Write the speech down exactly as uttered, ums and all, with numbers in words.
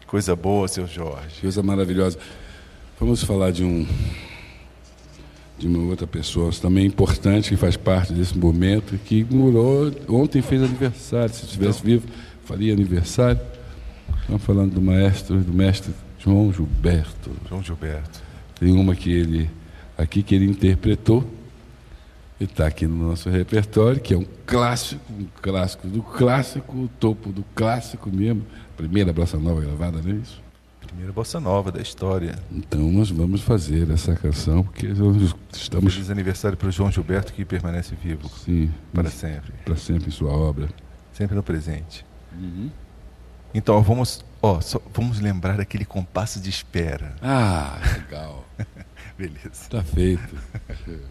Coisa boa, seu Jorge. Coisa maravilhosa. Vamos falar de um de uma outra pessoa também importante, que faz parte desse momento, que morou, ontem fez aniversário. Se estivesse vivo, faria aniversário. Estamos falando do maestro, do mestre João Gilberto. João Gilberto. Tem uma que ele, aqui que ele interpretou, e está aqui no nosso repertório, que é um clássico, um clássico do clássico, o topo do clássico mesmo. Primeira bossa nova gravada, não é isso? Primeira bossa nova da história. Então nós vamos fazer essa canção, porque nós estamos... Feliz aniversário para o João Gilberto, que permanece vivo. Sim, para sempre. Para sempre em sua obra. Sempre no presente. Uhum. Então, vamos, ó, só, vamos lembrar aquele compasso de espera. Ah, legal. Beleza. Está feito.